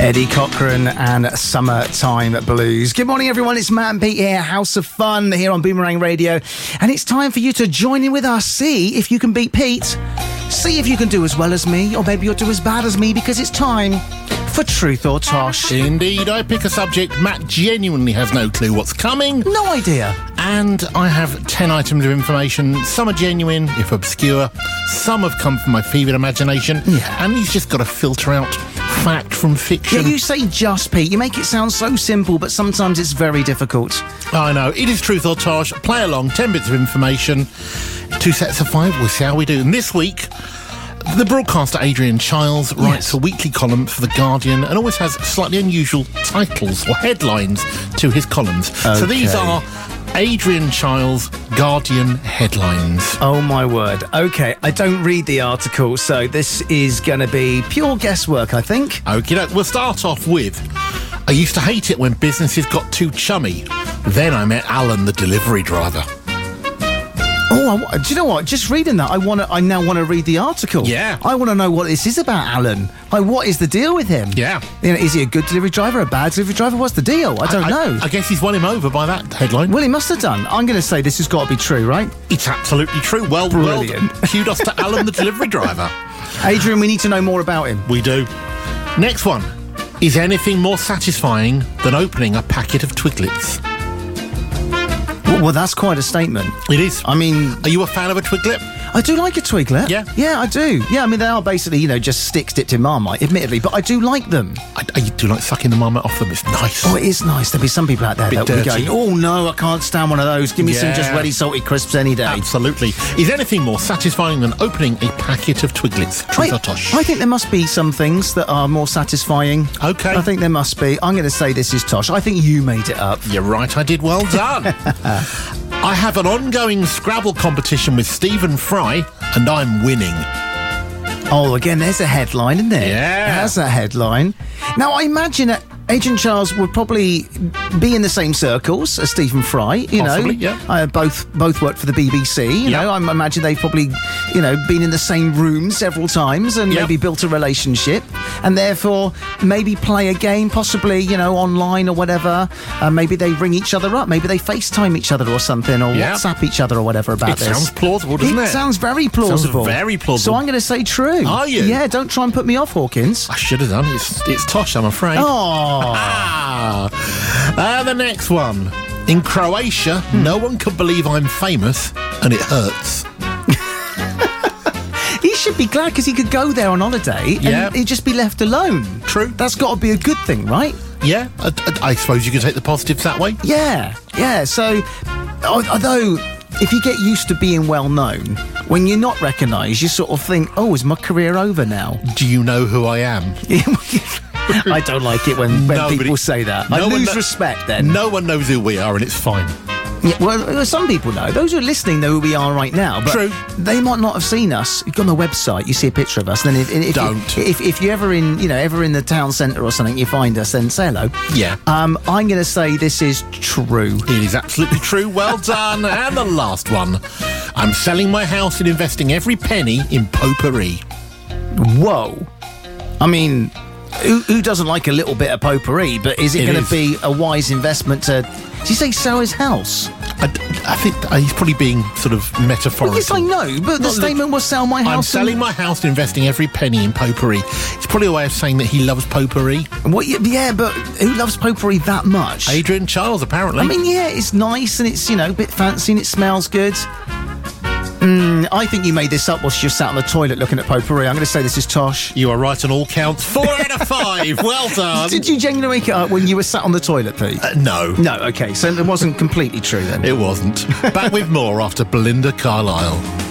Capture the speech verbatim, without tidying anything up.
Eddie Cochran and Summertime Blues. Good morning, everyone. It's Matt and Pete here, House of Fun here on Boomerang Radio. And it's time for you to join in with us. See if you can beat Pete. See if you can do as well as me, or maybe you'll do as bad as me, because it's time for Truth or Tosh. Indeed, I pick a subject. Matt genuinely has no clue what's coming. No idea. And I have ten items of information. Some are genuine, if obscure. Some have come from my fevered imagination. Yeah. And he's just got to filter out fact from fiction. Yeah, you say just, Pete. You make it sound so simple, but sometimes it's very difficult. I know. It is Truth or Tosh. Play along. Ten bits of information. Two sets of five. We'll see how we do. And this week, the broadcaster Adrian Chiles writes Yes. a weekly column for The Guardian and always has slightly unusual titles or headlines to his columns. Okay. So these are Adrian Chiles Guardian headlines. Oh, my word. OK, I don't read the article, so this is going to be pure guesswork, I think. Okay, we'll start off with, I used to hate it when businesses got too chummy. Then I met Alan, the delivery driver. Oh, I, do you know what? Just reading that, I want to. I now want to read the article. Yeah. I want to know what this is about, Alan. Like, what is the deal with him? Yeah. You know, is he a good delivery driver, a bad delivery driver? What's the deal? I don't I, know. I, I guess he's won him over by that headline. Well, he must have done. I'm going to say this has got to be true, right? It's absolutely true. Well, Brilliant. well, kudos to Alan, the delivery driver. Adrian, we need to know more about him. We do. Next one. Is anything more satisfying than opening a packet of Twiglets? Well, well, that's quite a statement. It is. I mean, Are you a fan of a Twiglet? I do like a Twiglet. Yeah? Yeah, I do. Yeah, I mean, they are basically, you know, just sticks dipped in Marmite, admittedly, but I do like them. I, I do like sucking the marmite off them. It's nice. Oh, it is nice. There'll be some people out there Bit that will be dirty. going, oh, no, I can't stand one of those. Give me some Yeah. just ready salted crisps any day. Absolutely. Is anything more satisfying than opening a packet of Twiglets? Truth I, or Tosh? I think there must be some things that are more satisfying. Okay. I think there must be. I'm going to say this is Tosh. I think you made it up. You're right, I did. Well done. I have an ongoing Scrabble competition with Stephen Fry, and I'm winning. Oh, again, there's a headline, isn't there? Yeah. There's a headline. Now, I imagine that Adrian Chiles would probably be in the same circles as Stephen Fry, you Possibly, know. yeah. Uh, both both worked for the B B C, you Yeah. know. I imagine they've probably, you know, been in the same room several times and Yeah. maybe built a relationship, and therefore maybe play a game, possibly, you know, online or whatever. Uh, maybe they ring each other up, maybe they FaceTime each other or something, or Yeah. WhatsApp each other or whatever about It this. sounds plausible, doesn't it? It sounds very plausible. very plausible. So I'm going to say true. Are you? Yeah, don't try and put me off, Hawkins. I should have done. It's, it's Tosh, I'm afraid. Oh. Ah. Uh, the next one. In Croatia, Hmm. no one can believe I'm famous, and it hurts. He should be glad because he could go there on holiday Yeah. and he'd just be left alone. True. That's got to be a good thing, right? Yeah, I, I, I suppose you could take the positives that way. Yeah, yeah. So, al- although if you get used to being well known, when you're not recognised, you sort of think, oh, is my career over now? Do you know who I am? I don't like it when, when Nobody- people say that. I no one lose kno- respect then. No one knows who we are, and it's fine. Yeah, well, some people know. Those who are listening know who we are right now. But True. They might not have seen us. You go on the website, you see a picture of us. And then if, if Don't. You, if, if you're ever in, you know, ever in the town centre or something, you find us, then say hello. Yeah. Um, I'm going to say this is true. It is absolutely true. Well done. And the last one. I'm selling my house and investing every penny in potpourri. Whoa. I mean, who, who doesn't like a little bit of potpourri? But is it, It going is. to be a wise investment to... Did you say sell his house? I, I think he's probably being sort of metaphorical. Well, yes, I know, but the Not statement was sell my house. I'm selling and- my house and investing every penny in potpourri. It's probably a way of saying that he loves potpourri. What, yeah, but who loves potpourri that much? Adrian Chiles, apparently. I mean, yeah, it's nice and it's, you know, a bit fancy and it smells good. Mm, I think you made this up whilst you sat on the toilet looking at potpourri. I'm going to say this is Tosh. You are right on all counts. Four out of five. Well done. Did you genuinely make it up when you were sat on the toilet, Pete? Uh, no. No, okay, so it wasn't completely true then. It wasn't. Back with more after Belinda Carlisle.